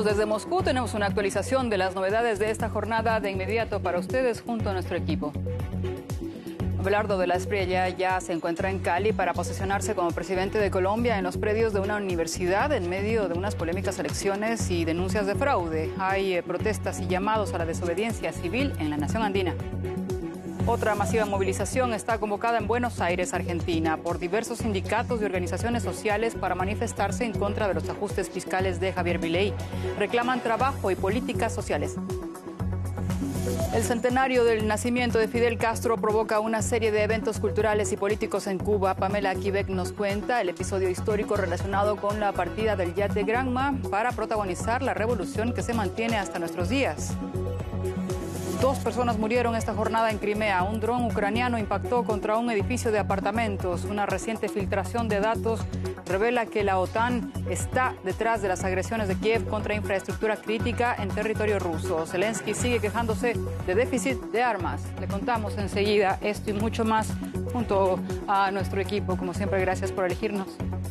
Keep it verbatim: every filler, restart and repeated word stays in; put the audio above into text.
Saludos desde Moscú. Tenemos una actualización de las novedades de esta jornada de inmediato para ustedes junto a nuestro equipo. Abelardo de la Espriella ya se encuentra en Cali para posesionarse como presidente de Colombia en los predios de una universidad en medio de unas polémicas elecciones y denuncias de fraude. Hay eh, protestas y llamados a la desobediencia civil en la nación andina. Otra masiva movilización está convocada en Buenos Aires, Argentina, por diversos sindicatos y organizaciones sociales para manifestarse en contra de los ajustes fiscales de Javier Milei. Reclaman trabajo y políticas sociales. El centenario del nacimiento de Fidel Castro provoca una serie de eventos culturales y políticos en Cuba. Pamela Quebec nos cuenta el episodio histórico relacionado con la partida del yate Granma para protagonizar la revolución que se mantiene hasta nuestros días. Dos personas murieron esta jornada en Crimea. Un dron ucraniano impactó contra un edificio de apartamentos. Una reciente filtración de datos revela que la OTAN está detrás de las agresiones de Kiev contra infraestructura crítica en territorio ruso. Zelensky sigue quejándose de déficit de armas. Le contamos enseguida esto y mucho más junto a nuestro equipo. Como siempre, gracias por elegirnos.